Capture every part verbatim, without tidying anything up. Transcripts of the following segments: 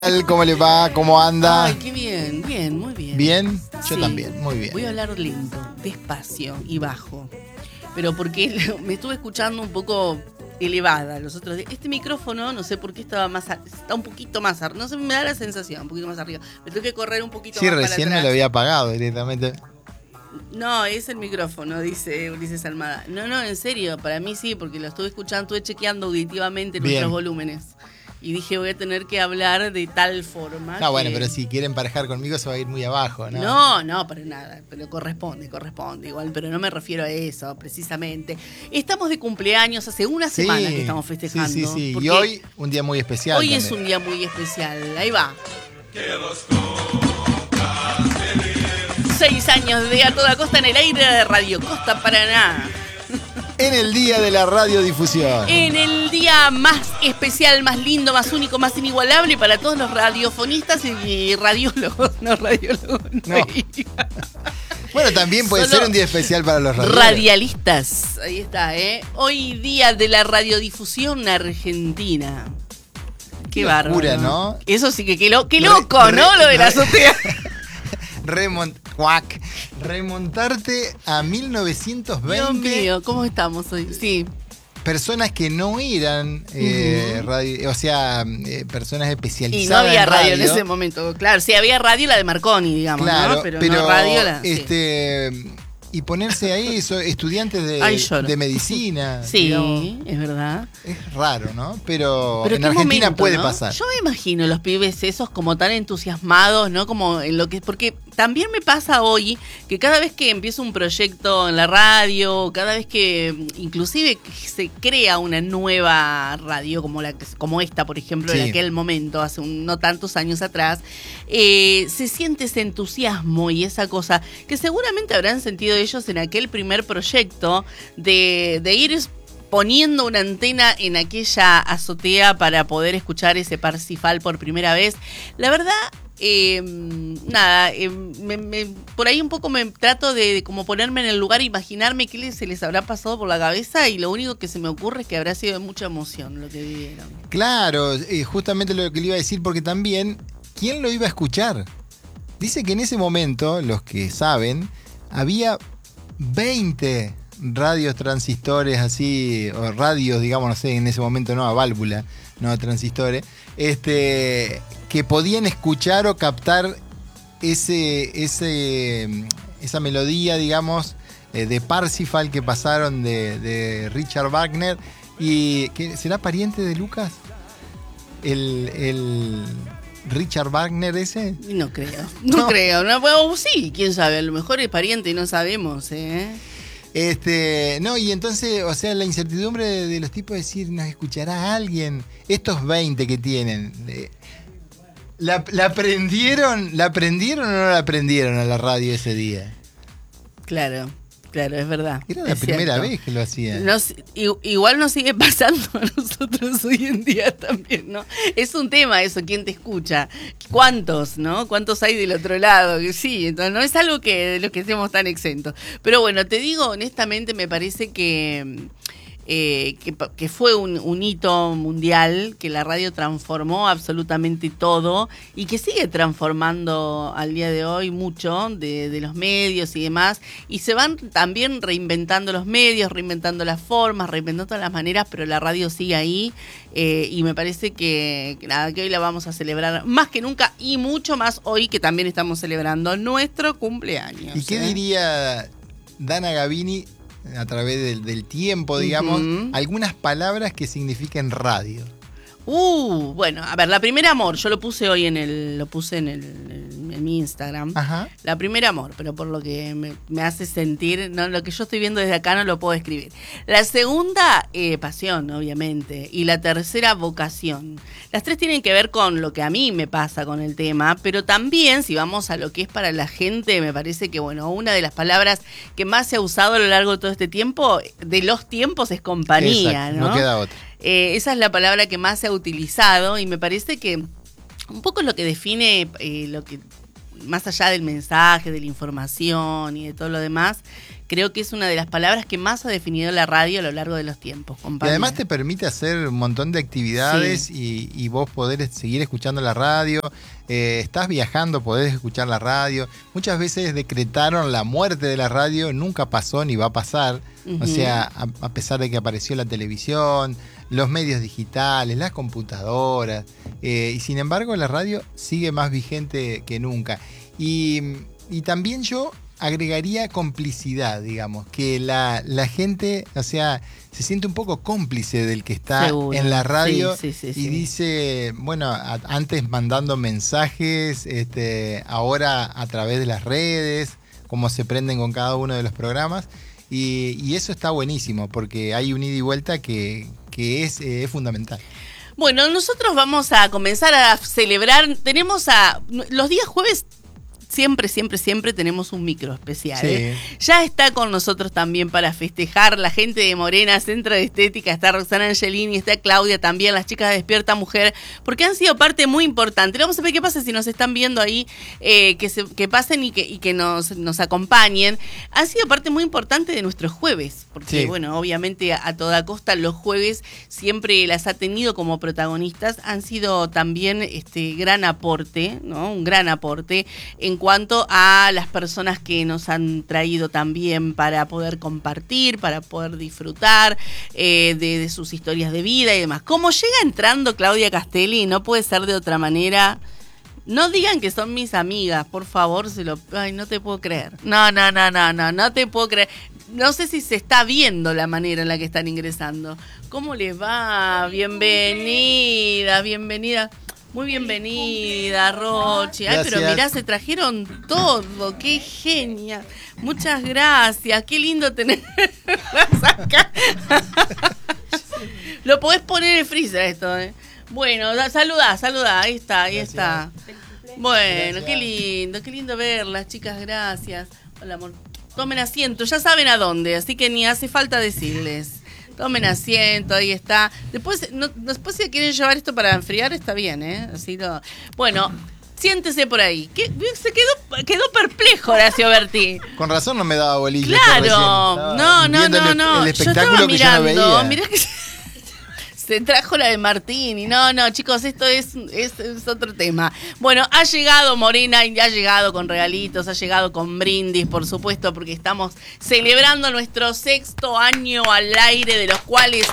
¿Cómo le va? ¿Cómo anda? Ay, qué bien, bien, muy bien. ¿Bien? Yo Sí. también, muy bien. Voy a hablar lento, despacio y bajo. Pero porque me estuve escuchando un poco elevada los otros días. Este micrófono, no sé por qué estaba más, está un poquito más arriba. No sé, me da la sensación, un poquito más arriba. Me tengo que correr un poquito Sí, más para recién atrás. me lo había apagado directamente. No, es el micrófono, dice Ulises Almada. No, no, en serio, para mí sí, porque lo estuve escuchando, estuve chequeando auditivamente Bien. nuestros volúmenes. Y dije, voy a tener que hablar de tal forma. No, que... bueno, pero si quieren parejar conmigo se va a ir muy abajo, ¿no? No, no, para nada, pero corresponde, corresponde igual, pero no me refiero a eso, precisamente. Estamos de cumpleaños, hace una Sí, semana que estamos festejando. Sí, sí, sí. Y porque hoy un día muy especial. Hoy también. es un día muy especial, ahí va. Seis años de A Toda Costa en el aire de Radio Costa Paraná. En el día de la radiodifusión. En el día más especial, más lindo, más único, más inigualable para todos los radiofonistas y radiólogos. No, radiólogos. No. No. Bueno, también puede Solo ser un día especial para los radiólogos. Radialistas. Ahí está, ¿eh? Hoy día de la radiodifusión argentina. Qué, Qué bárbaro. locura, ¿no? Eso sí que qué, lo, qué Re- loco, re- ¿no? Lo de la re- azotea. Remont Cuac. Remontarte a mil novecientos veinte. Dios mío, ¿cómo estamos hoy? Sí. Personas que no eran eh, Ujú. radio, o sea, eh, personas Y especializadas no había en radio en ese momento. Claro, sí, había radio la de Marconi, digamos, Claro, ¿no? Pero, pero, no radio la... sí. este y ponerse ahí, so- estudiantes de, Ay, lloro. de medicina. Sí, digamos, es verdad. es raro, ¿no? Pero, Pero en qué Argentina momento, puede ¿no? pasar. Yo me imagino los pibes esos como tan entusiasmados, ¿no? Como en lo que porque también me pasa hoy que cada vez que empiezo un proyecto en la radio, cada vez que inclusive que se crea una nueva radio como la que- como esta, por ejemplo, Sí. en aquel momento, hace un- no tantos años atrás, eh, se siente ese entusiasmo y esa cosa que seguramente habrán sentido ellos en aquel primer proyecto de, de ir poniendo una antena en aquella azotea para poder escuchar ese Parsifal por primera vez. La verdad, eh, nada, eh, me, me, por ahí un poco me trato de, de como ponerme en el lugar, imaginarme qué les, se les habrá pasado por la cabeza y lo único que se me ocurre es que habrá sido de mucha emoción lo que vivieron. Claro, eh, justamente lo que le iba a decir, porque también, ¿quién lo iba a escuchar? Dice que en ese momento, los que saben, había veinte radios transistores así, o radios, digamos, no sé, en ese momento no, a válvula, no a transistores, este, que podían escuchar o captar ese, ese, esa melodía, digamos, eh, de Parsifal que pasaron de, de Richard Wagner. ¿Y que será pariente de Lucas? El, el Richard Wagner ese. No creo, no, No. creo. No, bueno, sí, quién sabe, a lo mejor es pariente y no sabemos, ¿eh? Este, no, y entonces, o sea, la incertidumbre de, de los tipos de decir, ¿nos escuchará alguien? Estos veinte que tienen, eh, ¿la, la aprendieron, ¿la aprendieron o no la aprendieron a la radio ese día? Claro, claro, es verdad. Era la es primera cierto. vez que lo hacían. Nos- i- igual nos sigue pasando a nosotros hoy en día también, ¿no? Es un tema eso, ¿quién te escucha? ¿Cuántos, no? ¿Cuántos hay del otro lado? Que sí, entonces no es algo que de lo que estemos tan exentos. Pero bueno, te digo honestamente, me parece que... Eh, que, pa- que fue un, un hito mundial, que la radio transformó absolutamente todo y que sigue transformando al día de hoy mucho de, de los medios y demás, y se van también reinventando los medios, reinventando las formas, reinventando las maneras, pero la radio sigue ahí, eh, y me parece que, que nada, que hoy la vamos a celebrar más que nunca y mucho más hoy que también estamos celebrando nuestro cumpleaños. ¿Y qué ¿eh? diría Dana Gavini a través del, del tiempo, digamos, Ujú. algunas palabras que signifiquen radio? Uh, bueno, a ver, la primera amor, yo lo puse hoy en el, lo puse en el, en mi Instagram. Ajá. La primera amor, pero por lo que me, me hace sentir, no, lo que yo estoy viendo desde acá no lo puedo escribir. La segunda, eh, pasión, obviamente, y la tercera, vocación. Las tres tienen que ver con lo que a mí me pasa con el tema, pero también, si vamos a lo que es para la gente, me parece que, bueno, una de las palabras que más se ha usado a lo largo de todo este tiempo, de los tiempos, es compañía, Exacto, ¿no? no queda otra. Eh, esa es la palabra que más se ha utilizado y me parece que un poco es lo que define eh, lo que más allá del mensaje, de la información y de todo lo demás, creo que es una de las palabras que más ha definido la radio a lo largo de los tiempos, compañera. Y además te permite hacer un montón de actividades sí. y, y vos poder seguir escuchando la radio. Eh, estás viajando, podés escuchar la radio. Muchas veces decretaron la muerte de la radio, nunca pasó ni va a pasar. Uh-huh. O sea, a, a pesar de que apareció la televisión, los medios digitales, las computadoras. Eh, y sin embargo, la radio sigue más vigente que nunca. Y, y también yo agregaría complicidad, digamos, que la, la gente, o sea, se siente un poco cómplice del que está Seguro. en la radio sí, sí, sí, y sí. dice, bueno, a, antes mandando mensajes, este, ahora a través de las redes, cómo se prenden con cada uno de los programas, y, y eso está buenísimo, porque hay un ida y vuelta que, que es, eh, es fundamental. Bueno, nosotros vamos a comenzar a celebrar, tenemos a, los días jueves, Siempre, siempre, siempre tenemos un micro especial. Sí. ¿eh? Ya está con nosotros también para festejar la gente de Morena, Centro de Estética, está Roxana Angelini, está Claudia también, las chicas de Despierta Mujer, porque han sido parte muy importante. Vamos a ver qué pasa si nos están viendo ahí, eh, que, se, que pasen y que, y que nos, nos acompañen. Han sido parte muy importante de nuestros jueves, porque sí. bueno, obviamente a, a toda costa los jueves siempre las ha tenido como protagonistas, han sido también este gran aporte, ¿no? Un gran aporte en cuanto a las personas que nos han traído también para poder compartir, para poder disfrutar eh, de, de sus historias de vida y demás. Como llega entrando Claudia Castelli, no puede ser de otra manera. No digan que son mis amigas, por favor, se lo, ay, no te puedo creer. No, no, no, no, no, no te puedo creer. No sé si se está viendo la manera en la que están ingresando. ¿Cómo les va? Bienvenida, bienvenida. Muy bienvenida, Rochi. Ay, gracias. Pero mirá, se trajeron todo. ¡Qué genia! Muchas gracias. Qué lindo tenerlas acá. Lo podés poner en el freezer esto, ¿eh? Bueno, da, saludá, saludá. Ahí está, ahí gracias. está. Bueno, gracias. Qué lindo, qué lindo verlas, chicas. Gracias. Hola, amor. Tomen asiento. Ya saben a dónde, así que ni hace falta decirles. Tomen asiento, ahí está. Después, no, después si quieren llevar esto para enfriar, está bien, ¿eh? Así no. Bueno, siéntese por ahí. ¿Qué? Se quedó, quedó perplejo Horacio Berti. Con razón no me daba bolilla. Claro, no, no, no, no. El, el espectáculo que yo no veía. Mirá que se trajo la de Martín y no, no, chicos, esto es, es, es otro tema. Bueno, ha llegado Morena y ha llegado con regalitos, ha llegado con brindis, por supuesto, porque estamos celebrando nuestro sexto año al aire, de los cuales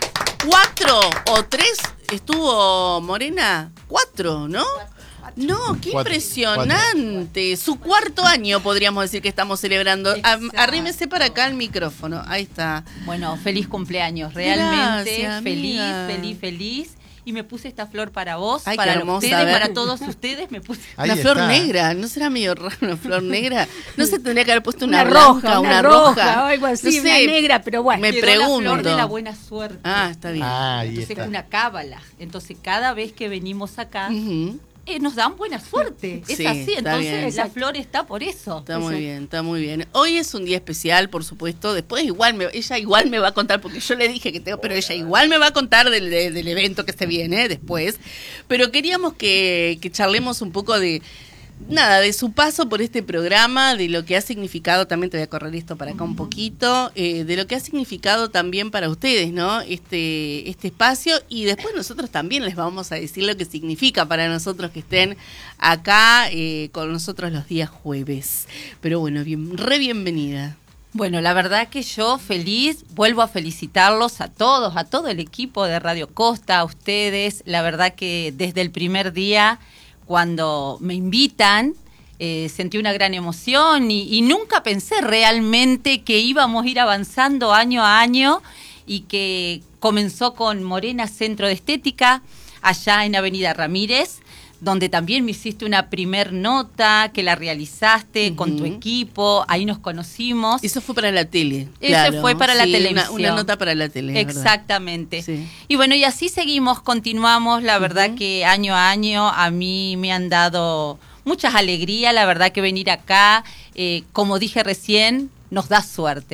cuatro o tres estuvo Morena, cuatro, ¿no? No, qué cuatro, impresionante. Cuatro. Su cuarto año podríamos decir que estamos celebrando. Arrímese para acá el micrófono. Ahí está. Bueno, feliz cumpleaños. Realmente Gracias, feliz, amiga. feliz, feliz. Y me puse esta flor para vos, Ay, para hermosa, ustedes, para todos ustedes. Me puse una flor negra. ¿No será medio raro una flor negra? No se tendría que haber puesto una, una blanca, roja, una, una roja. roja o algo así, no sé, una negra, pero bueno. Me pregunto. La flor de la buena suerte. Ah, está bien. Ah, Entonces está. una cábala. Entonces cada vez que venimos acá Uh-huh. eh, nos dan buena suerte. Es sí, así, entonces bien. la flor está por eso. Está eso. muy bien, está muy bien. Hoy es un día especial, por supuesto. Después igual me, ella igual me va a contar, porque yo le dije que tengo, pero ella igual me va a contar del, de, del evento que se viene después. Pero queríamos que, que charlemos un poco de nada, de su paso por este programa, de lo que ha significado, también te voy a correr esto para acá un poquito, eh, de lo que ha significado también para ustedes, ¿no? Este, este espacio, y después nosotros también les vamos a decir lo que significa para nosotros que estén acá eh, con nosotros los días jueves. Pero bueno, bien, re bienvenida. Bueno, la verdad que yo feliz, vuelvo a felicitarlos a todos, a todo el equipo de Radio Costa, a ustedes. La verdad que desde el primer día, cuando me invitan, eh, sentí una gran emoción y, y nunca pensé realmente que íbamos a ir avanzando año a año, y que comenzó con Morena Centro de Estética, allá en Avenida Ramírez, donde también me hiciste una primer nota, que la realizaste uh-huh. con tu equipo, ahí nos conocimos. Eso fue para la tele. Eso claro. fue para la sí, televisión. Una, una nota para la tele. Exactamente. Sí. Y bueno, y así seguimos, continuamos, la uh-huh. verdad que año a año a mí me han dado muchas alegrías, la verdad que venir acá, eh, como dije recién, nos da suerte.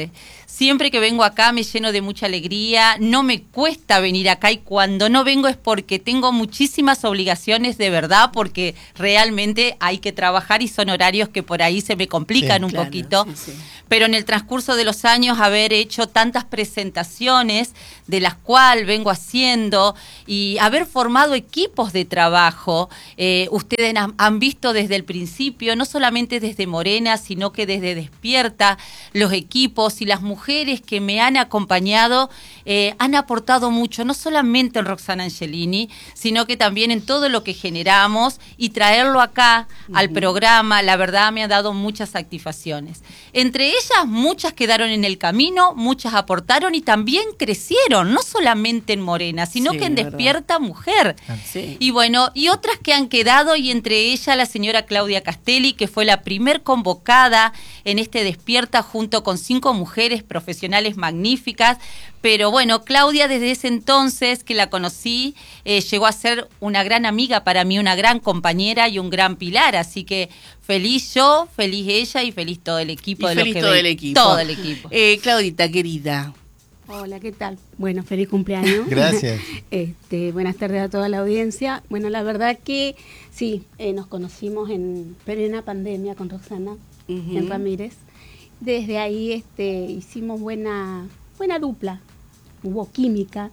Siempre que vengo acá me lleno de mucha alegría, no me cuesta venir acá y cuando no vengo es porque tengo muchísimas obligaciones de verdad, porque realmente hay que trabajar y son horarios que por ahí se me complican sí, un claro, poquito. Sí, sí. Pero en el transcurso de los años haber hecho tantas presentaciones de las cuales vengo haciendo y haber formado equipos de trabajo, eh, ustedes han, han visto desde el principio, no solamente desde Morena, sino que desde Despierta, los equipos y las mujeres que me han acompañado eh, han aportado mucho, no solamente en Roxana Angelini, sino que también en todo lo que generamos y traerlo acá uh-huh. al programa, la verdad me ha dado muchas satisfacciones. Entre ellas, muchas quedaron en el camino, muchas aportaron y también crecieron, no solamente en Morena, sino sí, que en Despierta Mujer. Sí. Y bueno, y otras que han quedado, y entre ellas la señora Claudia Castelli, que fue la primer convocada en este Despierta junto con cinco mujeres profesionales magníficas. Pero bueno, Claudia desde ese entonces que la conocí, eh, llegó a ser una gran amiga para mí, una gran compañera y un gran pilar. Así que feliz yo, feliz ella y feliz todo el equipo. Y de feliz lo que todo ve. el equipo. Todo el equipo. Eh, Claudita, querida. Hola, ¿qué tal? Bueno, feliz cumpleaños. Gracias. este, buenas tardes a toda la audiencia. Bueno, la verdad que sí, eh, nos conocimos en plena pandemia con Roxana uh-huh. en Ramírez. Desde ahí este, hicimos buena, buena dupla. Hubo química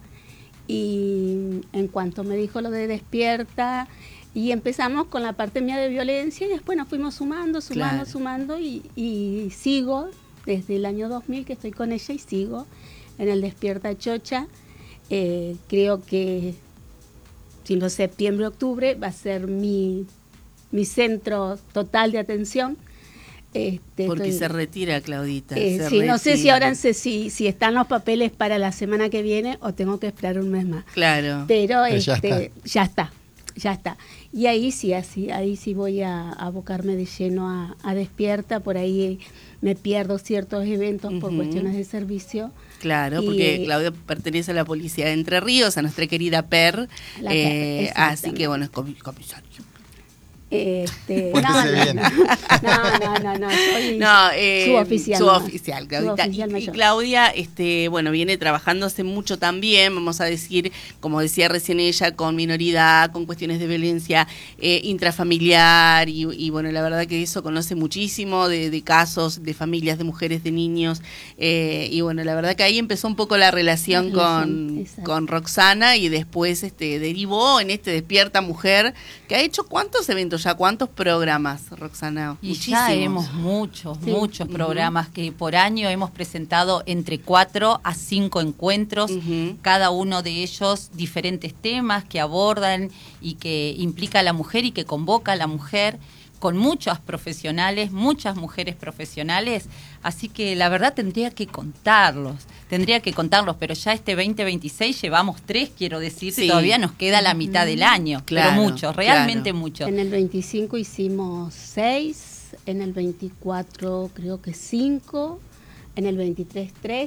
y en cuanto me dijo lo de Despierta y empezamos con la parte mía de violencia y después nos fuimos sumando, sumando, claro. sumando y, y sigo desde el año dos mil que estoy con ella y sigo en el Despierta Chocha. Eh, creo que si no septiembre, octubre va a ser mi, mi centro total de atención. Este, Porque estoy, se retira, Claudita. Eh, se sí, retira. No sé si ahora sé si, si están los papeles para la semana que viene o tengo que esperar un mes más. Claro. Pero, Pero este, ya está. ya está, ya está. Y ahí sí, así, ahí sí voy a abocarme de lleno a, a Despierta, por ahí me pierdo ciertos eventos uh-huh. por cuestiones de servicio. Claro, y, porque Claudia pertenece a la policía de Entre Ríos, a nuestra querida P E R, eh, así que bueno, es comisario. Este, no, no, bien. no, no, no, no, no, soy no, eh, suboficial. Suboficial, Claudita. Suboficial y, y Claudia, este, bueno, viene trabajando hace mucho también, vamos a decir, como decía recién ella, con minoridad, con cuestiones de violencia eh, intrafamiliar y, y bueno, la verdad que eso conoce muchísimo de, de casos, de familias, de mujeres, de niños eh, y bueno, la verdad que ahí empezó un poco la relación, la relación con, con Roxana y después este, derivó en este Despierta Mujer, que ha hecho ¿cuántos eventos? ¿Ya cuántos programas, Roxana? Y Muchísimos. ya hemos muchos, sí. muchos uh-huh. programas que por año hemos presentado entre cuatro a cinco encuentros, uh-huh. cada uno de ellos diferentes temas que abordan y que implica a la mujer y que convoca a la mujer, con muchas profesionales, muchas mujeres profesionales, así que la verdad tendría que contarlos, tendría que contarlos, pero ya este veinte veintiséis llevamos tres, quiero decir, sí. todavía nos queda la mitad del año, claro, pero muchos, realmente claro. muchos. En el veinticinco hicimos seis, en el veinticuatro creo que cinco, en el veintitrés tres,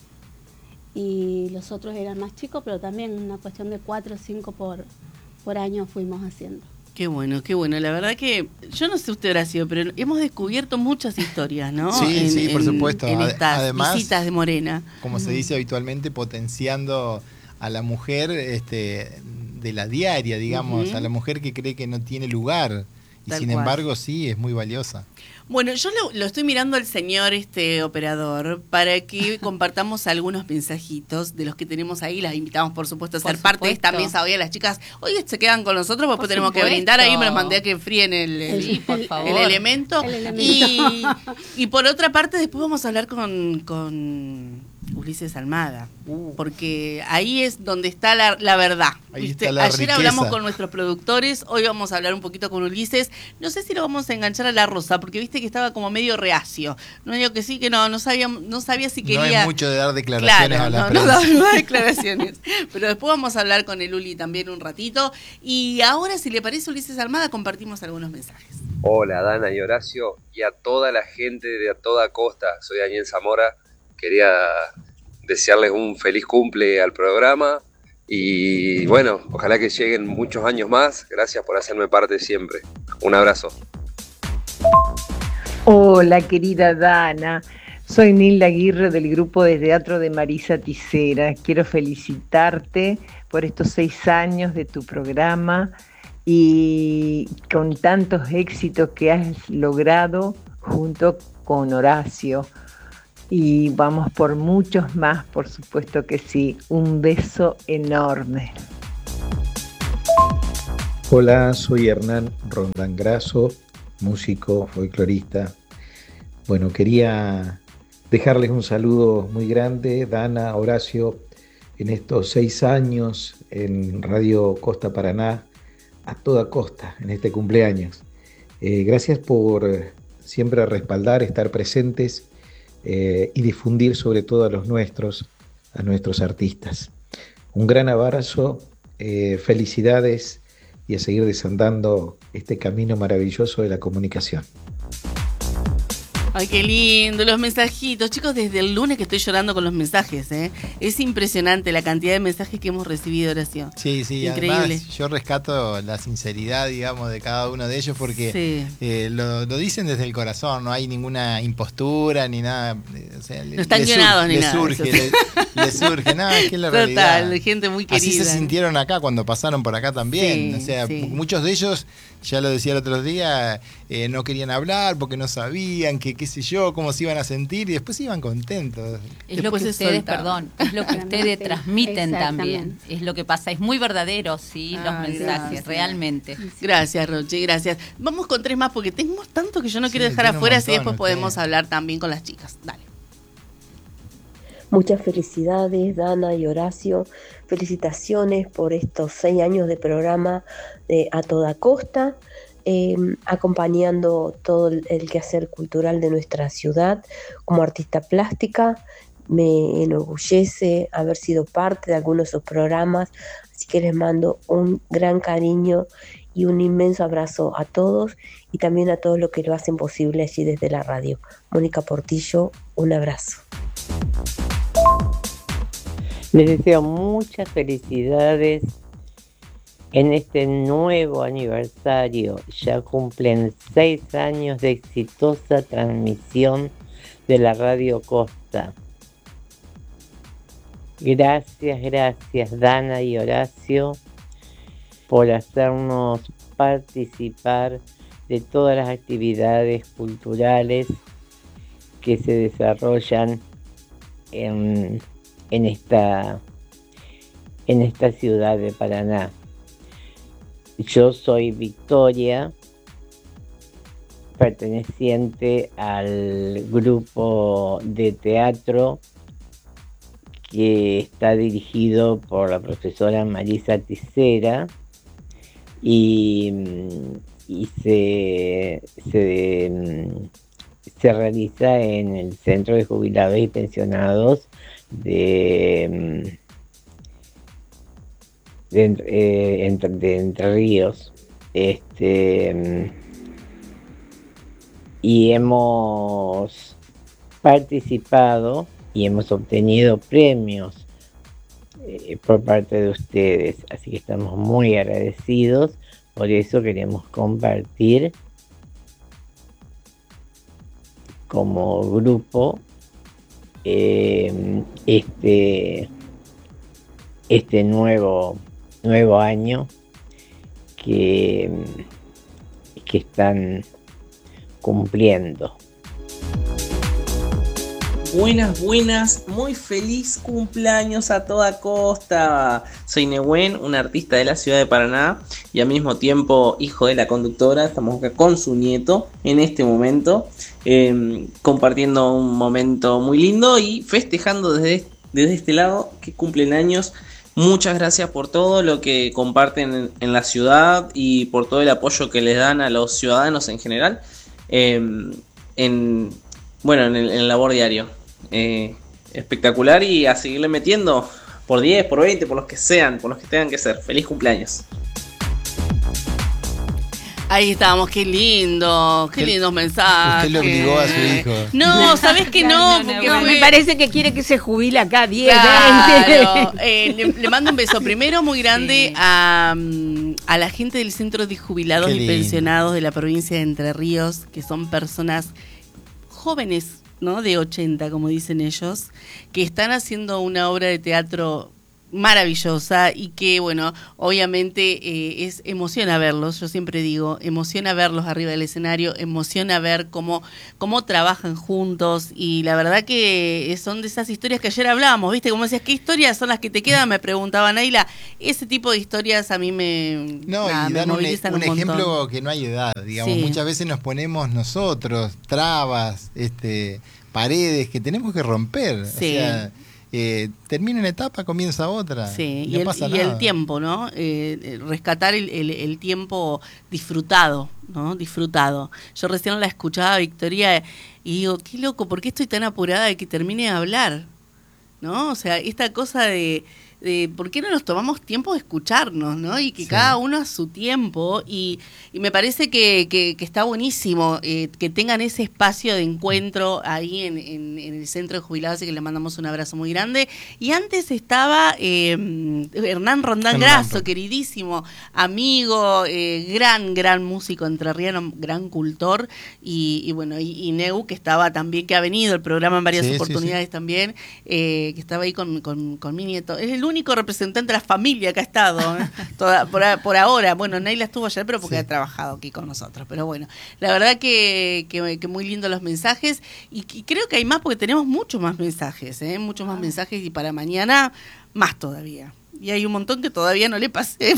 y los otros eran más chicos, pero también una cuestión de cuatro o cinco por, por año fuimos haciendo. Qué bueno, qué bueno. La verdad que yo no sé usted, Horacio, pero hemos descubierto muchas historias, ¿no? Sí, en, sí, por en, supuesto. En estas Además, visitas de Morena. Como se dice habitualmente, potenciando a la mujer este, de la diaria, digamos, uh-huh. a la mujer que cree que no tiene lugar. Y Tal sin cual. embargo, sí, es muy valiosa. Bueno, yo lo, lo estoy mirando al señor este operador para que compartamos algunos mensajitos de los que tenemos ahí. Las invitamos, por supuesto, a ser Por parte de supuesto. esta mesa. Hoy a las chicas, hoy se quedan con nosotros, porque Por después tenemos supuesto. que brindar. Ahí me los mandé a que enfríen el, el, Sí, por favor. el elemento. El elemento. Y, y por otra parte, después vamos a hablar con, con Ulises Almada, uh. porque ahí es donde está la, la verdad. Ahí ¿Viste? está la Ayer riqueza. hablamos con nuestros productores, hoy vamos a hablar un poquito con Ulises. No sé si lo vamos a enganchar a la Rosa, porque viste que estaba como medio reacio. No digo que sí, que no, no sabía, no sabía si quería. No es mucho de dar declaraciones claro, a la no, prensa. no da, no da declaraciones. Pero después vamos a hablar con el Uli también un ratito. Y ahora, si le parece, Ulises Almada, compartimos algunos mensajes. Hola, Dana y Horacio, y a toda la gente de a toda costa. Soy Daniel Zamora. Quería desearles un feliz cumple al programa y bueno, ojalá que lleguen muchos años más. Gracias por hacerme parte siempre. Un abrazo. Hola, querida Dana. Soy Nilda Aguirre del grupo de teatro de Marisa Tisera. Quiero felicitarte por estos seis años de tu programa y con tantos éxitos que has logrado junto con Horacio. Y vamos por muchos más, por supuesto que sí. Un beso enorme. Hola, soy Hernán Rondangraso, músico, folclorista. Bueno, quería dejarles un saludo muy grande, Dana, Horacio, en estos seis años en Radio Costa Paraná, a toda costa, en este cumpleaños. Eh, gracias por siempre respaldar, estar presentes eh, y difundir sobre todo a los nuestros, a nuestros artistas. Un gran abrazo, eh, felicidades y a seguir desandando este camino maravilloso de la comunicación. Ay, qué lindo, los mensajitos. Chicos, desde el lunes que estoy llorando con los mensajes, ¿eh? Es impresionante la cantidad de mensajes que hemos recibido, Horacio. Sí, sí, increíble. Además yo rescato la sinceridad, digamos, de cada uno de ellos porque Sí. eh, lo, lo dicen desde el corazón, no hay ninguna impostura ni nada. O sea, le- No están le sur- guionados ni le nada, surge, eso sí. le, le surge, nada, es que es la Total, realidad. gente muy querida. Así se sintieron acá cuando pasaron por acá también. Sí, o sea, sí. muchos de ellos, ya lo decía el otro día, eh, no querían hablar porque no sabían que qué sé yo, cómo se iban a sentir y después iban contentos. Es lo Después que se ustedes, soltaban. perdón, es lo que ustedes transmiten también. Exactamente. Es lo que pasa, es muy verdadero, sí, los Ay, mensajes, gracias. realmente. Gracias, Roche, gracias. Vamos con tres más porque tenemos tanto que yo no Sí, quiero dejar tiene un afuera, así montón después usted. podemos hablar también con las chicas. Dale. Muchas felicidades, Dana y Horacio. Felicitaciones por estos seis años de programa de A Toda Costa, eh, acompañando todo el, el quehacer cultural de nuestra ciudad. Como artista plástica, me enorgullece haber sido parte de algunos de sus programas, así que les mando un gran cariño y un inmenso abrazo a todos y también a todos los que lo hacen posible allí desde la radio. Mónica Portillo, un abrazo. Les deseo muchas felicidades en este nuevo aniversario. Ya cumplen seis años de exitosa transmisión de la Radio Costa. Gracias, gracias Dana y Horacio por hacernos participar de todas las actividades culturales que se desarrollan en, en, esta, en esta ciudad de Paraná. Yo soy Victoria, perteneciente al grupo de teatro que está dirigido por la profesora Marisa Tisera y, y se, se, se realiza en el Centro de Jubilados y Pensionados de, de, eh, entre, de Entre Ríos. Este, y hemos participado y hemos obtenido premios eh, por parte de ustedes, así que estamos muy agradecidos. Por eso queremos compartir como grupo eh, este este nuevo nuevo año que, que están cumpliendo. Buenas, buenas, muy feliz cumpleaños a toda costa. Soy Nehuen, un artista de la ciudad de Paraná y al mismo tiempo hijo de la conductora. Estamos acá con su nieto en este momento, eh, compartiendo un momento muy lindo y festejando desde, desde este lado que cumplen años. Muchas gracias por todo lo que comparten en, en la ciudad y por todo el apoyo que les dan a los ciudadanos en general, eh, en, bueno, en el, en el labor diario. Eh, espectacular y a seguirle metiendo por diez, por veinte, por los que sean, por los que tengan que ser. Feliz cumpleaños. Ahí estamos, qué lindo, qué lindos mensajes. Usted le obligó a su hijo. No, ¿sabes que no? No, no, Porque no, fue- Me parece que quiere que se jubile acá diez, Claro, veinte. eh, le, le mando un beso primero muy grande Sí. a, mm, a la gente del Centro de Jubilados Qué y lindo. Pensionados de la provincia de Entre Ríos, que son personas jóvenes, ¿no? De ochenta, como dicen ellos, que están haciendo una obra de teatro maravillosa y que, bueno, obviamente eh, es emociona verlos, yo siempre digo, emociona verlos arriba del escenario, emociona ver cómo, cómo trabajan juntos y la verdad que son de esas historias que ayer hablábamos, ¿viste? Como decías, ¿qué historias son las que te quedan? Me preguntaba Naila, ese tipo de historias a mí me No, nada, y me dan un, movilizan un un montón. ejemplo que no hay edad, digamos, Sí. muchas veces nos ponemos nosotros trabas, este, paredes que tenemos que romper, Sí. o sea, Eh, termina una etapa, comienza otra. Sí, y, y, no el, pasa y nada. el tiempo, ¿no? Eh, rescatar el, el, el tiempo disfrutado, ¿no? Disfrutado. Yo recién la escuchaba a Victoria y digo, qué loco, ¿por qué estoy tan apurada de que termine de hablar? ¿No? O sea, esta cosa de, de ¿por qué no nos tomamos tiempo de escucharnos, ¿no? Y que Sí. cada uno a su tiempo. Y, y me parece que, que, que está buenísimo eh, que tengan ese espacio de encuentro ahí en, en, en el centro de jubilados, y que le mandamos un abrazo muy grande. Y antes estaba eh, Hernán Rondán Hernán Grasso, Rondán. queridísimo amigo, eh, gran, gran músico entrerriano, gran cultor. Y, y bueno, y, y Neu, que estaba también, que ha venido al programa en varias Sí, sí, oportunidades también, eh, que estaba ahí con, con, con mi nieto. Es el único representante de la familia que ha estado ¿eh? Toda, por, a- por ahora. Bueno, Naila estuvo ayer, pero porque Sí. ha trabajado aquí con nosotros. Pero bueno, la verdad que, que, que muy lindos los mensajes. Y, y creo que hay más, porque tenemos muchos más mensajes, ¿eh? muchos más mensajes, y para mañana más todavía. Y hay un montón que todavía no le pasé.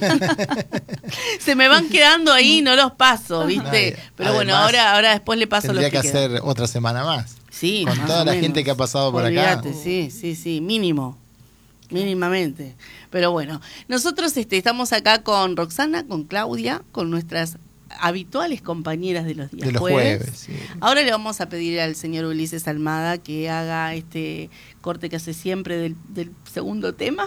Se me van quedando ahí, no los paso, ¿viste? No, Pero bueno, además, ahora, ahora después le paso los Tendría que que quedan. hacer otra semana más. Sí, con más toda o la menos. gente que ha pasado por Olvídate, acá. sí, sí, sí, mínimo. Mínimamente. Pero bueno, nosotros este, estamos acá con Roxana, con Claudia, con nuestras habituales compañeras de los días De los jueves. jueves, sí. Ahora le vamos a pedir al señor Ulises Almada que haga este corte que hace siempre del, del segundo tema.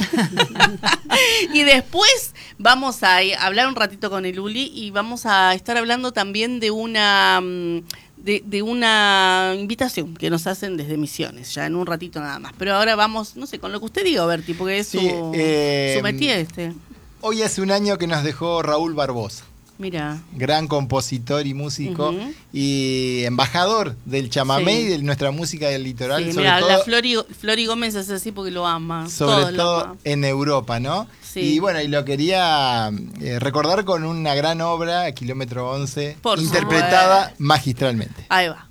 Y después vamos a eh, hablar un ratito con el Uli, y vamos a estar hablando también de una mm, de, de una invitación que nos hacen desde Misiones, ya en un ratito nada más. Pero ahora vamos, no sé, con lo que usted diga, Berti, porque es Sí, su, eh, su métier este. Hoy hace un año que nos dejó Raúl Barbosa, Mira. gran compositor y músico, Ujú. y embajador del chamamé Sí. y de nuestra música del litoral, Sí, sobre mira, todo, la Flori, Flori Gómez es así porque lo ama. sobre Todos lo todo aman. en Europa, ¿no? Sí. Y bueno, y lo quería eh, recordar con una gran obra, Kilómetro once, Por interpretada supuesto. magistralmente. Ahí va.